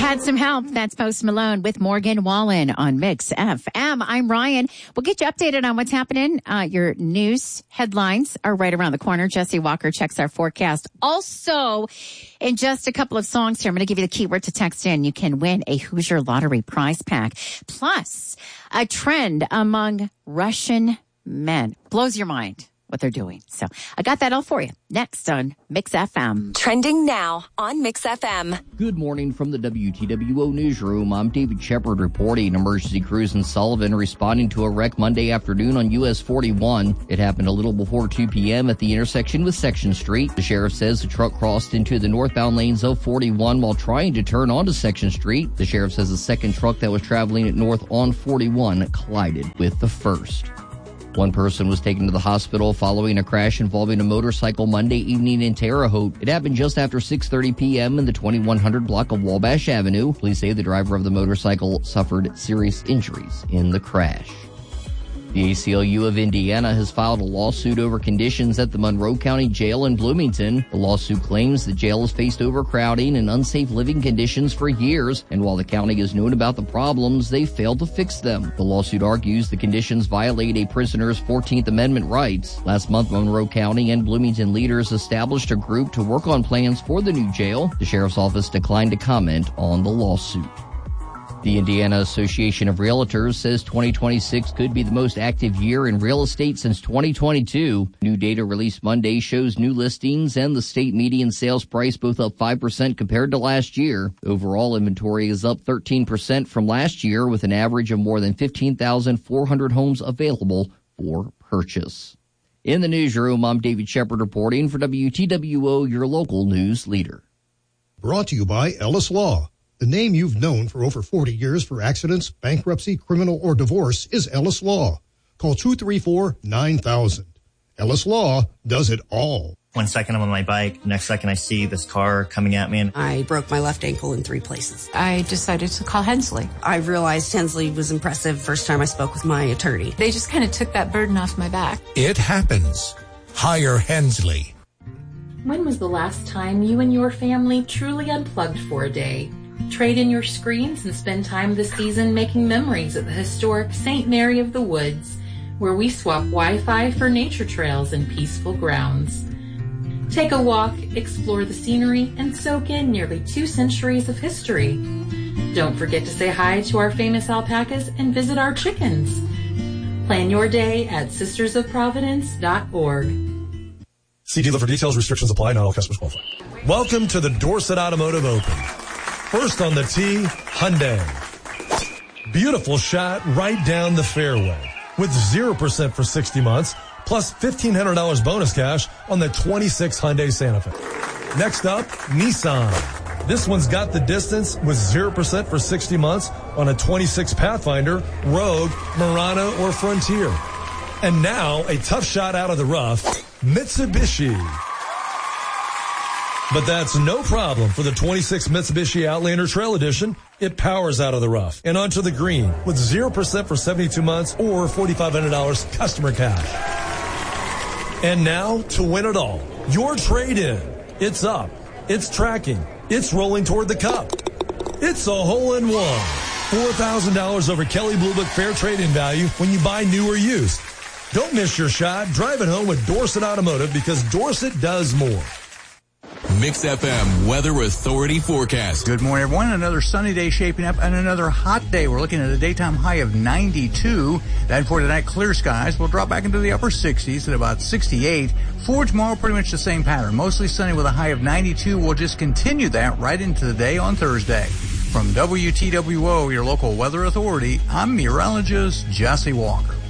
Had some help. That's Post Malone with Morgan Wallen on Mix FM. I'm Ryan. We'll get you updated on what's happening. Your news headlines are right around the corner. Jesse Walker checks our forecast. Also, in just a couple of songs here, I'm going to give you the keyword to text in. You can win a Hoosier Lottery prize pack. Plus, a trend among Russian men. Blows your mind what they're doing. So I got that all for you. Next on Mix FM. Trending now on Mix FM. Good morning from the WTWO newsroom. I'm David Shepard reporting. Emergency crews in Sullivan responding to a wreck Monday afternoon on US 41. It happened a little before 2 p.m. at the intersection with Section Street. The sheriff says the truck crossed into the northbound lanes of 41 while trying to turn onto Section Street. The sheriff says the second truck that was traveling at north on 41 collided with the first. One person was taken to the hospital following a crash involving a motorcycle Monday evening in Terre Haute. It happened just after 6:30 p.m. in the 2100 block of Wabash Avenue. Police say the driver of the motorcycle suffered serious injuries in the crash. The ACLU of Indiana has filed a lawsuit over conditions at the Monroe County Jail in Bloomington. The lawsuit claims the jail has faced overcrowding and unsafe living conditions for years, and while the county has known about the problems, they failed to fix them. The lawsuit argues the conditions violate a prisoner's 14th Amendment rights. Last month, Monroe County and Bloomington leaders established a group to work on plans for the new jail. The sheriff's office declined to comment on the lawsuit. The Indiana Association of Realtors says 2026 could be the most active year in real estate since 2022. New data released Monday shows new listings and the state median sales price both up 5% compared to last year. Overall inventory is up 13% from last year with an average of more than 15,400 homes available for purchase. In the newsroom, I'm David Shepard reporting for WTWO, your local news leader. Brought to you by Ellis Law. The name you've known for over 40 years for accidents, bankruptcy, criminal, or divorce is Ellis Law. Call 234-9000. Ellis Law does it all. 1 second I'm on my bike, next second I see this car coming at me. I broke my left ankle in 3 places. I decided to call Hensley. I realized Hensley was impressive first time I spoke with my attorney. They just kind of took that burden off my back. It happens. Hire Hensley. When was the last time you and your family truly unplugged for a day? Trade in your screens and spend time this season making memories at the historic St. Mary of the Woods, where we swap Wi-Fi for nature trails and peaceful grounds. Take a walk, explore the scenery, and soak in nearly 2 centuries of history. Don't forget to say hi to our famous alpacas and visit our chickens. Plan your day at sistersofprovidence.org. See dealer for details. Restrictions apply. Not all customers qualify. Welcome to the Dorset Automotive Open. First on the tee, Hyundai. Beautiful shot right down the fairway with 0% for 60 months plus $1,500 bonus cash on the 26 Hyundai Santa Fe. Next up, Nissan. This one's got the distance with 0% for 60 months on a 26 Pathfinder, Rogue, Murano, or Frontier. And now a tough shot out of the rough, Mitsubishi. But that's no problem for the 26 Mitsubishi Outlander Trail Edition. It powers out of the rough and onto the green with 0% for 72 months or $4,500 customer cash. And now to win it all, your trade-in. It's up. It's tracking. It's rolling toward the cup. It's a hole-in-one. $4,000 over Kelly Blue Book fair trade-in value when you buy new or used. Don't miss your shot. Drive it home with Dorset Automotive because Dorset does more. Mix FM Weather Authority forecast. Good morning, everyone. Another sunny day shaping up and another hot day. We're looking at a daytime high of 92. Then for tonight, clear skies. We'll drop back into the upper 60s at about 68. For tomorrow, pretty much the same pattern. Mostly sunny with a high of 92. We'll just continue that right into the day on Thursday. From WTWO, your local weather authority, I'm meteorologist Jesse Walker.